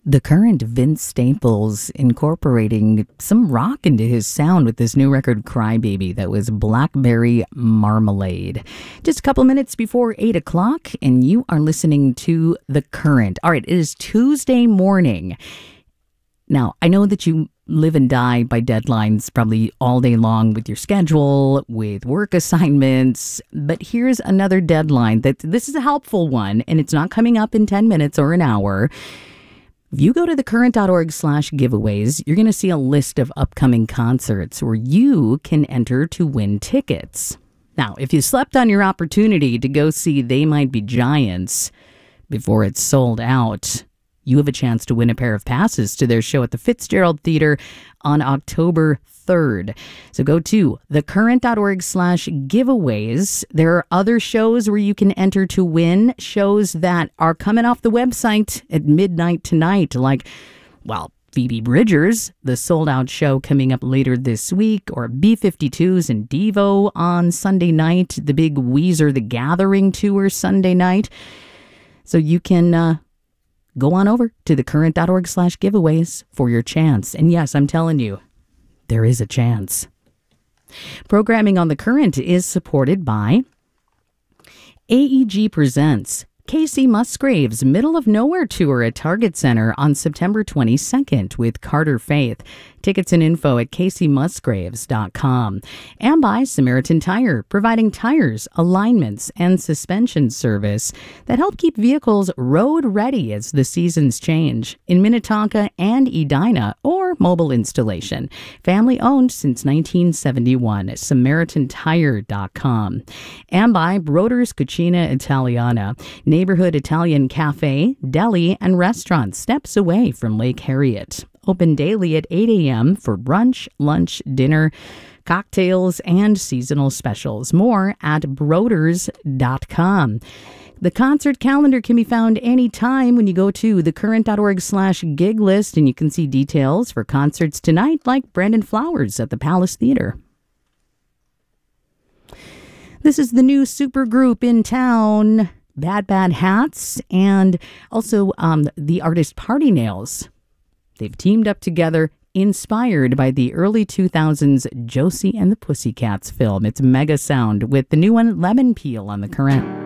The Current, Vince Staples, incorporating some rock into his sound with this new record, Crybaby, that was Blackberry Marmalade. Just a couple minutes before 8 o'clock, and you are listening to The Current. All right, it is Tuesday morning. Now, I know that you live and die by deadlines probably all day long with your schedule, with work assignments, but here's another deadline this is a helpful one, and it's not coming up in 10 minutes or an hour. If you go to thecurrent.org/giveaways, you're going to see a list of upcoming concerts where you can enter to win tickets. Now, if you slept on your opportunity to go see They Might Be Giants before it's sold out, you have a chance to win a pair of passes to their show at the Fitzgerald Theater on October 3rd. So go to thecurrent.org/giveaways. There are other shows where you can enter to win, shows that are coming off the website at midnight tonight, like, Phoebe Bridgers, the sold-out show coming up later this week, or B-52s and Devo on Sunday night, the big Weezer The Gathering tour Sunday night. So you can go on over to thecurrent.org/giveaways for your chance. And yes, I'm telling you, there is a chance. Programming on The Current is supported by AEG Presents Casey Musgraves' Middle of Nowhere Tour at Target Center on September 22nd with Carter Faith. Tickets and info at caseymusgraves.com. And by Samaritan Tire, providing tires, alignments, and suspension service that help keep vehicles road ready as the seasons change in Minnetonka and Edina, or mobile installation. Family owned since 1971. SamaritanTire.com. And by Broder's Cucina Italiana, neighborhood Italian cafe, deli, and restaurant steps away from Lake Harriet. Open daily at 8 a.m. for brunch, lunch, dinner, cocktails, and seasonal specials. More at broders.com. The concert calendar can be found anytime when you go to thecurrent.org/gig list, and you can see details for concerts tonight, like Brandon Flowers at the Palace Theater. This is the new supergroup in town, Bad Bad Hats, and also the artist Party Nails. They've teamed up together, inspired by the early 2000s Josie and the Pussycats film. It's Mega Sound with the new one, Lemon Peel, on The Current.